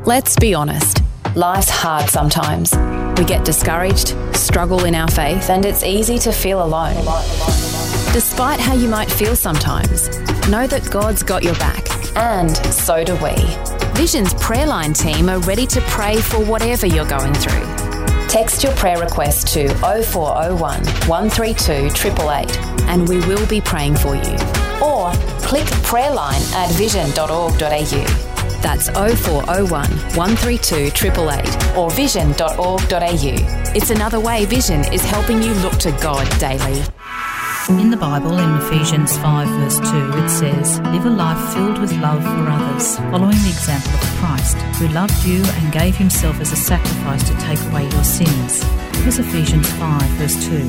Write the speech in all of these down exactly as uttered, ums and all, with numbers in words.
Let's be honest, life's hard sometimes. We get discouraged, struggle in our faith, and it's easy to feel alone. Despite how you might feel sometimes, know that God's got your back, and so do we. Vision's prayer line team are ready to pray for whatever you're going through. Text your prayer request to oh four oh one, one three two, eight eight eight and we will be praying for you. Or click prayerline at vision dot org dot a u. That's oh four oh one, one three two, eight eight eight or vision dot org dot a u. It's another way Vision is helping you look to God daily. In the Bible, in Ephesians five verse two, it says, "Live a life filled with love for others, following the example of Christ, who loved you and gave himself as a sacrifice to take away your sins." Here's Ephesians five verse two.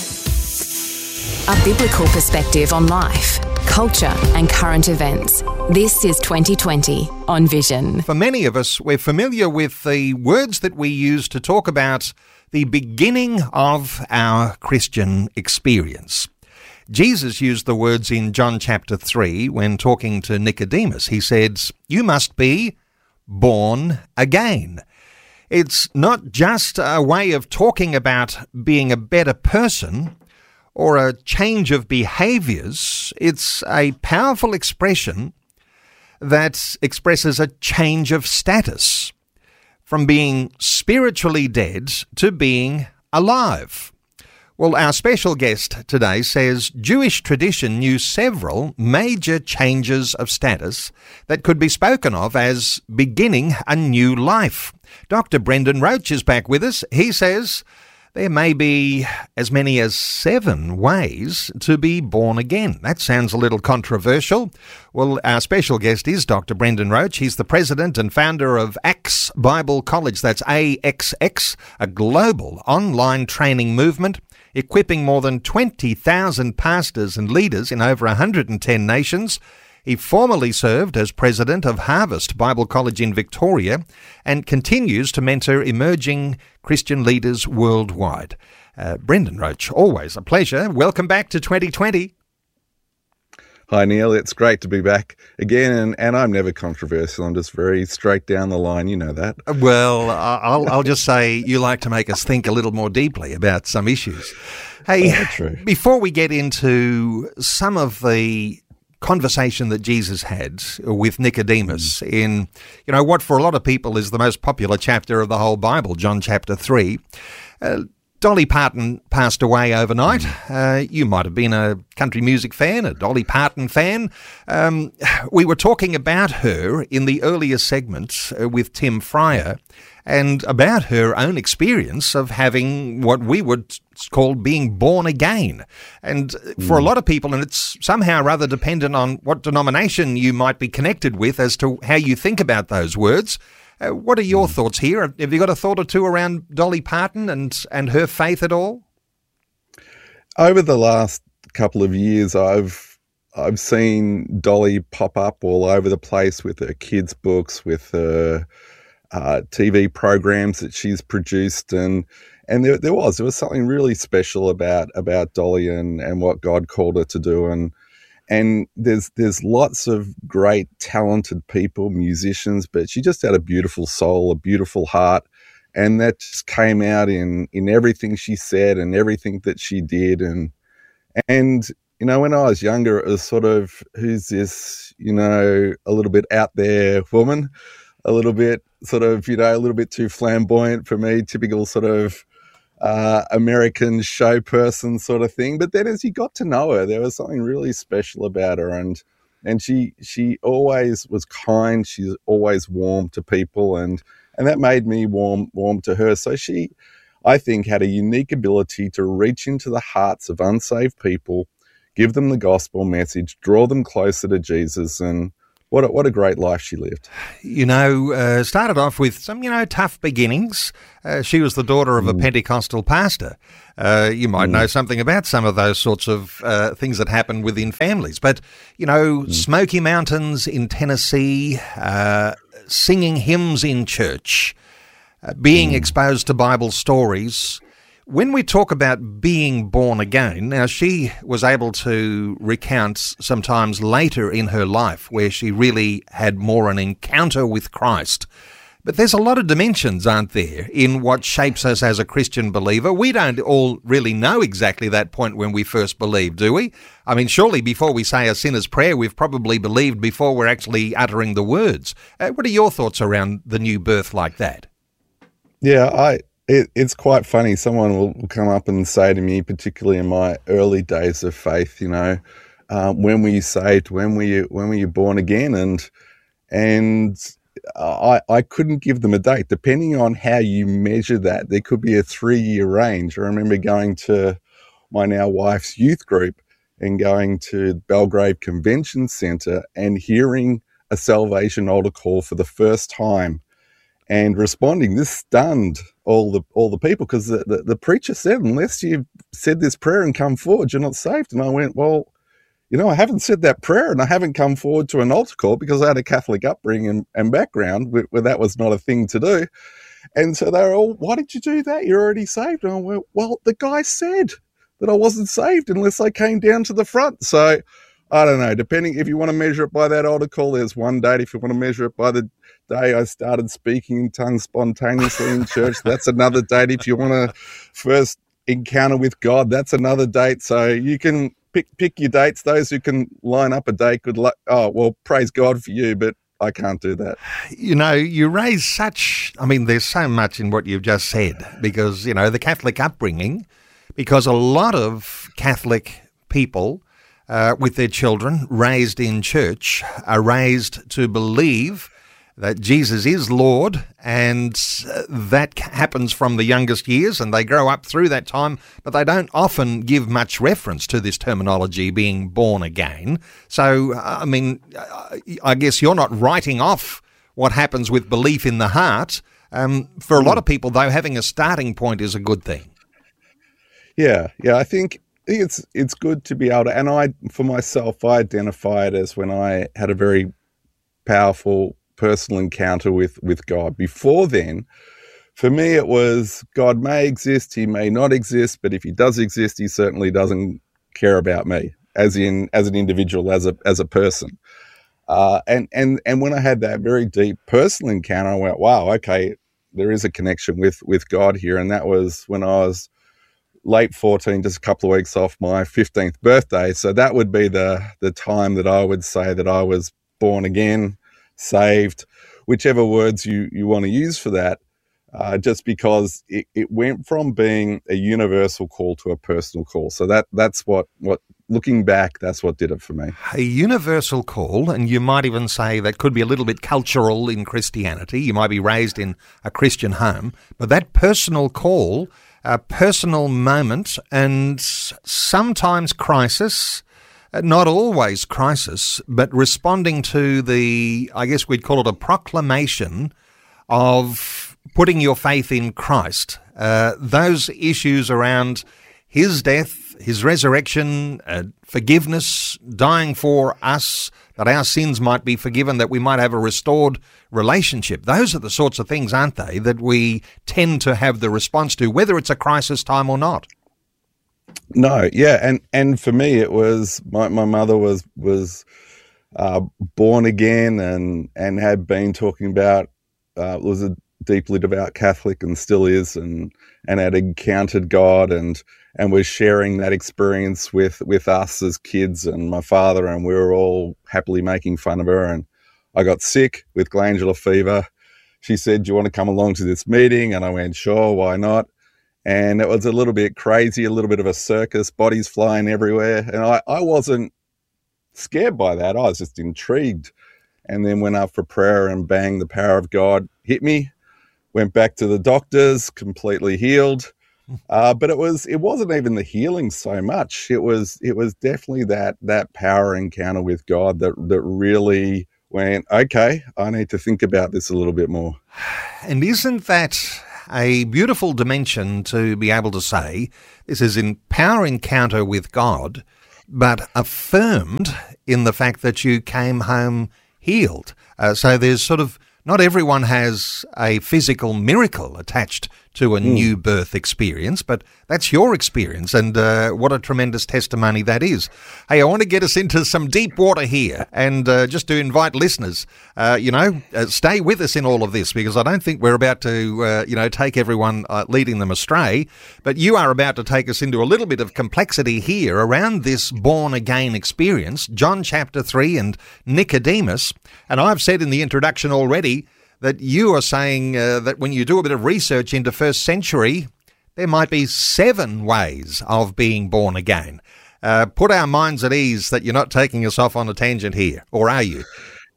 A biblical perspective on life, culture and current events. This is twenty twenty on Vision. For many of us, we're familiar with the words that we use to talk about the beginning of our Christian experience. Jesus used the words in John chapter three when talking to Nicodemus. He said, "You must be born again." It's not just a way of talking about being a better person or a change of behaviours. It's a powerful expression that expresses a change of status from being spiritually dead to being alive. Well, our special guest today says Jewish tradition knew several major changes of status that could be spoken of as beginning a new life. Doctor Brendan Roach is back with us. He says there may be as many as seven ways to be born again. That sounds a little controversial. Well, our special guest is Doctor Brendan Roach. He's the president and founder of Acts Bible College. That's A X X, a global online training movement, equipping more than twenty thousand pastors and leaders in over one hundred ten nations. He formerly served as president of Harvest Bible College in Victoria and continues to mentor emerging Christian leaders worldwide. Uh, Brendan Roach, always a pleasure. Welcome back to twenty twenty. Hi, Neil. It's great to be back again, and, and I'm never controversial. I'm just very straight down the line. You know that. Well, I'll, I'll just say you like to make us think a little more deeply about some issues. Hey, oh, true. Before we get into some of the conversation that Jesus had with Nicodemus mm. in, you know, what for a lot of people is the most popular chapter of the whole Bible, John chapter three, uh, Dolly Parton passed away overnight. Uh, you might have been a country music fan, a Dolly Parton fan. Um, we were talking about her in the earlier segments uh, with Tim Fryer and about her own experience of having what we would call being born again. And for mm. a lot of people, and it's somehow rather dependent on what denomination you might be connected with as to how you think about those words. Uh, what are your mm. thoughts here? Have you got a thought or two around Dolly Parton and, and her faith at all? Over the last couple of years, I've I've seen Dolly pop up all over the place with her kids' books, with her uh, T V programs that she's produced, and and there, there was there was something really special about about Dolly and, and what God called her to do, and. And there's there's lots of great, talented people, musicians, but she just had a beautiful soul, a beautiful heart, and that just came out in in everything she said and everything that she did. And and you know, when I was younger, it was sort of, who's this, you know, a little bit out there woman, a little bit sort of, you know, a little bit too flamboyant for me, typical sort of Uh, American show person sort of thing. But then as you got to know her, there was something really special about her, and and she she always was kind. She's always warm to people, and and that made me warm warm to her. So she, I think, had a unique ability to reach into the hearts of unsaved people, give them the gospel message, draw them closer to Jesus, and What a, what a great life she lived. You know, uh, started off with some, you know, tough beginnings. Uh, she was the daughter of a mm. Pentecostal pastor. Uh, you might mm. know something about some of those sorts of uh, things that happen within families. But, you know, mm. Smoky Mountains in Tennessee, uh, singing hymns in church, uh, being mm. exposed to Bible stories. When we talk about being born again, now she was able to recount sometimes later in her life where she really had more an encounter with Christ. But there's a lot of dimensions, aren't there, in what shapes us as a Christian believer. We don't all really know exactly that point when we first believe, do we? I mean, surely before we say a sinner's prayer, we've probably believed before we're actually uttering the words. Uh, what are your thoughts around the new birth like that? Yeah, I it, it's quite funny. Someone will, will come up and say to me, particularly in my early days of faith, you know, um, when were you saved? When were you when were you born again? And and I, I couldn't give them a date. Depending on how you measure that, there could be a three-year range. I remember going to my now wife's youth group and going to Belgrave Convention Centre and hearing a salvation altar call for the first time and responding. This stunned all the all the people, because the, the, the preacher said, unless you've said this prayer and come forward, you're not saved. And I went, well, you know, I haven't said that prayer and I haven't come forward to an altar call because I had a Catholic upbringing and, and background where, where that was not a thing to do. And so they were all, why did you do that? You're already saved. And I went, well, the guy said that I wasn't saved unless I came down to the front. So I don't know, depending, if you want to measure it by that altar call, there's one date. If you want to measure it by the day I started speaking in tongues spontaneously in church, that's another date. If you want to first encounter with God, that's another date. So you can Pick pick your dates. Those who can line up a date, good luck. Oh, well, praise God for you, but I can't do that. You know, you raise such, I mean, there's so much in what you've just said, because, you know, the Catholic upbringing, because a lot of Catholic people uh, with their children raised in church are raised to believe that Jesus is Lord, and that happens from the youngest years, and they grow up through that time, but they don't often give much reference to this terminology, being born again. So, I mean, I guess you're not writing off what happens with belief in the heart. Um, for a lot of people, though, having a starting point is a good thing. Yeah, yeah, I think it's it's good to be able to, and I, for myself, I identify it as when I had a very powerful personal encounter with with God. Before then, for me, it was God may exist, he may not exist, but if he does exist, he certainly doesn't care about me as in as an individual, as a as a person. Uh, and and and when I had that very deep personal encounter, I went, wow, okay, there is a connection with with God here. And that was when I was late fourteen, just a couple of weeks off my fifteenth birthday. So that would be the the time that I would say that I was born again, saved, whichever words you, you want to use for that, uh, just because it, it went from being a universal call to a personal call. So that that's what, what, looking back, that's what did it for me. A universal call, and you might even say that could be a little bit cultural in Christianity. You might be raised in a Christian home, but that personal call, a personal moment, and sometimes crisis, not always crisis, but responding to the, I guess we'd call it a proclamation of putting your faith in Christ. Uh, those issues around his death, his resurrection, uh, forgiveness, dying for us, that our sins might be forgiven, that we might have a restored relationship. Those are the sorts of things, aren't they, that we tend to have the response to, whether it's a crisis time or not. No, yeah, and and for me, it was my, my mother was was uh, born again and and had been talking about uh, was a deeply devout Catholic and still is, and and had encountered God and and was sharing that experience with with us as kids and my father, and we were all happily making fun of her. And I got sick with glandular fever. She said, "Do you want to come along to this meeting?" And I went, "Sure, why not?" And it was a little bit crazy, a little bit of a circus, bodies flying everywhere. And I, I wasn't scared by that. I was just intrigued. And then went up for prayer and bang, the power of God hit me. Went back to the doctors, completely healed. Uh, but it was it wasn't even the healing so much. It was it was definitely that that power encounter with God that that really went, okay, I need to think about this a little bit more. And isn't that a beautiful dimension to be able to say this is in power encounter with God, but affirmed in the fact that you came home healed? Uh, so there's sort of, not everyone has a physical miracle attached to a Mm. new birth experience, but that's your experience, and uh, what a tremendous testimony that is. Hey, I want to get us into some deep water here, and uh, just to invite listeners, uh, you know, uh, stay with us in all of this, because I don't think we're about to, uh, you know, take everyone uh, leading them astray, but you are about to take us into a little bit of complexity here around this born-again experience, John chapter three and Nicodemus, and I've said in the introduction already that you are saying uh, that when you do a bit of research into first century, there might be seven ways of being born again. Uh, put our minds at ease that you're not taking us off on a tangent here, or are you?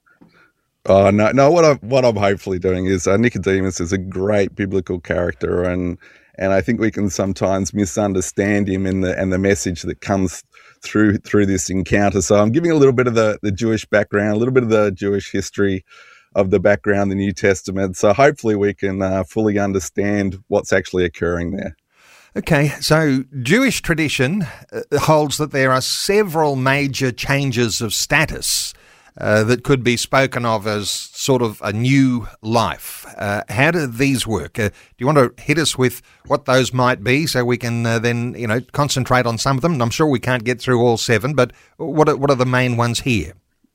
Oh no, no. What I'm what I'm hopefully doing is uh, Nicodemus is a great biblical character, and and I think we can sometimes misunderstand him in the and the message that comes through through this encounter. So I'm giving a little bit of the the Jewish background, a little bit of the Jewish history of the background, the New Testament. So hopefully we can uh, fully understand what's actually occurring there. Okay, so Jewish tradition uh, holds that there are several major changes of status uh, that could be spoken of as sort of a new life. Uh, how do these work? Uh, do you want to hit us with what those might be so we can uh, then, you know, concentrate on some of them? And I'm sure we can't get through all seven, but what are, what are the main ones here?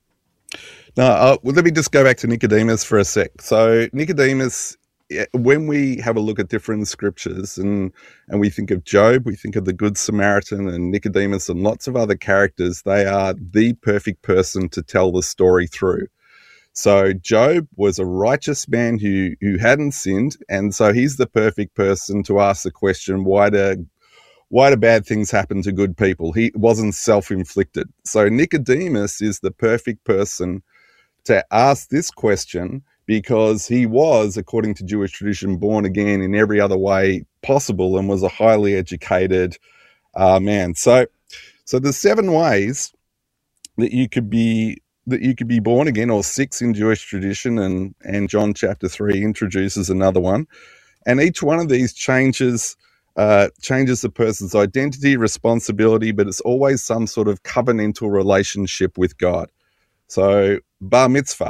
No, uh, well, let me just go back to Nicodemus for a sec. So Nicodemus, when we have a look at different scriptures and, and we think of Job, we think of the Good Samaritan and Nicodemus and lots of other characters, they are the perfect person to tell the story through. So Job was a righteous man who, who hadn't sinned, and so he's the perfect person to ask the question, why do Why do bad things happen to good people? He wasn't self-inflicted. So Nicodemus is the perfect person to ask this question because he was, according to Jewish tradition, born again in every other way possible and was a highly educated uh, man. So, so there's seven ways that you could be that you could be born again, or six in Jewish tradition, and and John chapter three introduces another one, and each one of these changes. Uh, changes the person's identity, responsibility, but it's always some sort of covenantal relationship with God. So bar mitzvah.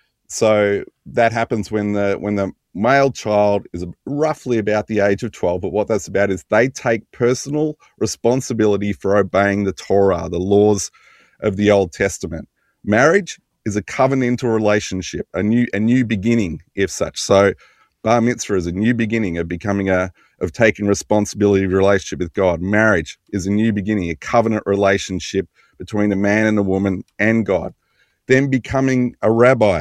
So that happens when the when the male child is roughly about the age of twelve. But what that's about is they take personal responsibility for obeying the Torah, the laws of the Old Testament. Marriage is a covenantal relationship, a new a new beginning, if such. So bar mitzvah is a new beginning of becoming a of taking responsibility of relationship with God. Marriage is a new beginning, a covenant relationship between a man and a woman and God. Then becoming a rabbi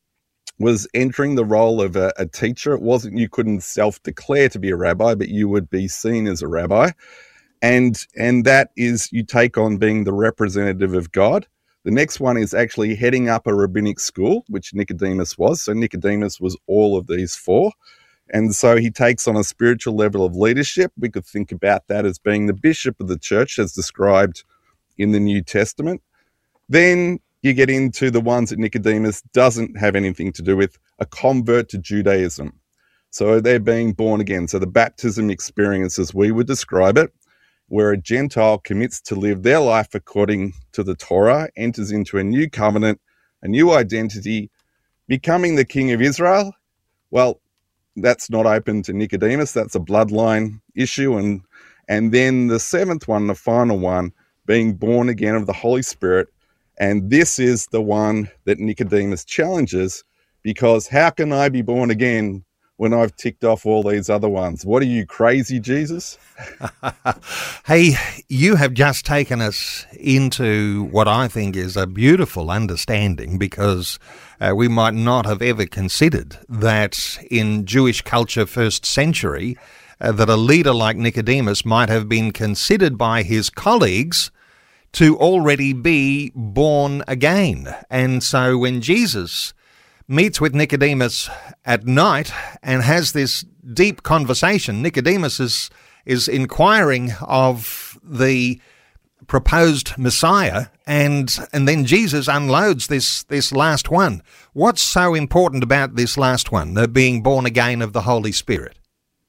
was entering the role of a, a teacher. It wasn't, you couldn't self-declare to be a rabbi, but you would be seen as a rabbi. And, and that is, you take on being the representative of God. The next one is actually heading up a rabbinic school, which Nicodemus was. So Nicodemus was all of these four. And so he takes on a spiritual level of leadership. We could think about that as being the bishop of the church as described in the New Testament. Then you get into the ones that Nicodemus doesn't have anything to do with, a convert to Judaism. So they're being born again. So the baptism experience, as we would describe it, where a Gentile commits to live their life according to the Torah, enters into a new covenant, a new identity, becoming the king of Israel. Well, that's not open to Nicodemus. That's a bloodline issue. And, and then the seventh one, the final one, being born again of the Holy Spirit. And this is the one that Nicodemus challenges, because how can I be born again when I've ticked off all these other ones? What are you, crazy, Jesus? Hey, you have just taken us into what I think is a beautiful understanding, because uh, we might not have ever considered that in Jewish culture first century, uh, that a leader like Nicodemus might have been considered by his colleagues to already be born again. And so when Jesus meets with Nicodemus at night and has this deep conversation, Nicodemus is, is inquiring of the proposed Messiah, and and then Jesus unloads this this last one. What's so important about this last one, the being born again of the Holy Spirit?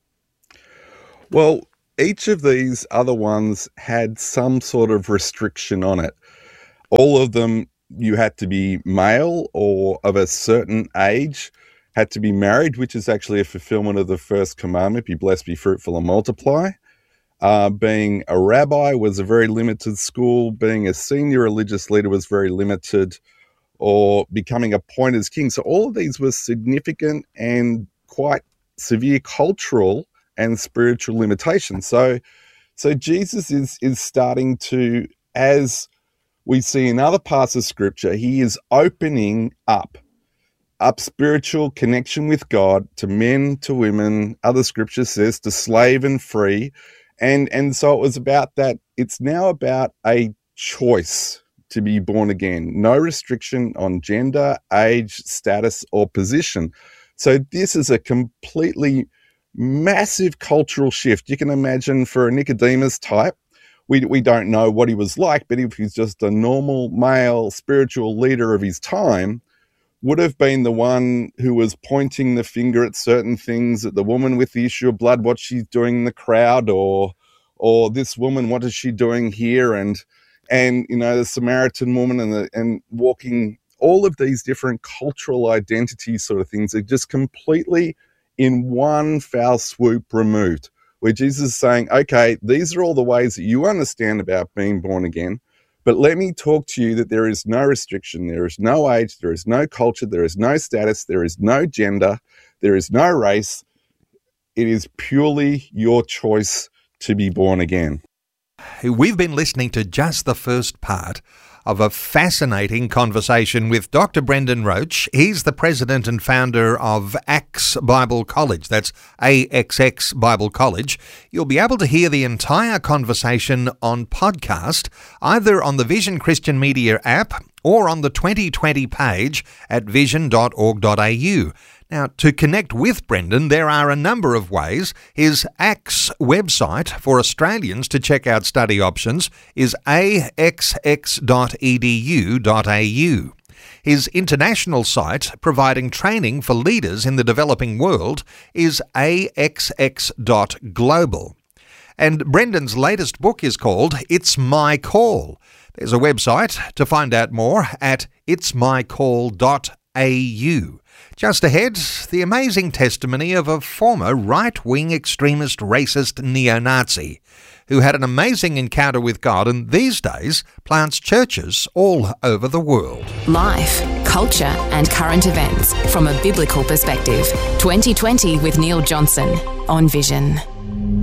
Well, each of these other ones had some sort of restriction on it. All of them, you had to be male or of a certain age, had to be married, which is actually a fulfillment of the first commandment, be blessed, be fruitful, and multiply. Uh, being a rabbi was a very limited school. Being a senior religious leader was very limited, or becoming appointed as king. So all of these were significant and quite severe cultural and spiritual limitations. So, so Jesus is, is starting to, as we see in other parts of Scripture, he is opening up, up spiritual connection with God to men, to women. Other Scripture says to slave and free. And, and so it was about that. It's now about a choice to be born again. No restriction on gender, age, status, or position. So this is a completely massive cultural shift. You can imagine for a Nicodemus type, we, we don't know what he was like, but if he's just a normal male spiritual leader of his time, would have been the one who was pointing the finger at certain things, at the woman with the issue of blood, what she's doing in the crowd, or or this woman, what is she doing here? And, and you know, the Samaritan woman and, the, and walking, all of these different cultural identities sort of things are just completely in one foul swoop removed, where Jesus is saying, okay, these are all the ways that you understand about being born again. But let me talk to you that there is no restriction, there is no age, there is no culture, there is no status, there is no gender, there is no race. It is purely your choice to be born again. We've been listening to just the first part of a fascinating conversation with Doctor Brendan Roach. He's the president and founder of Acts Bible College. That's A X X Bible College. You'll be able to hear the entire conversation on podcast, either on the Vision Christian Media app or on the twenty twenty page at vision dot org dot a u. Now, to connect with Brendan, there are a number of ways. His Acts website for Australians to check out study options is a x x dot e d u dot a u. His international site, providing training for leaders in the developing world, is a x x dot global. And Brendan's latest book is called It's My Call. There's a website to find out more at its my call dot a u. Just ahead, the amazing testimony of a former right-wing extremist racist neo-Nazi who had an amazing encounter with God and these days plants churches all over the world. Life, culture and current events from a biblical perspective. twenty twenty with Neil Johnson on Vision.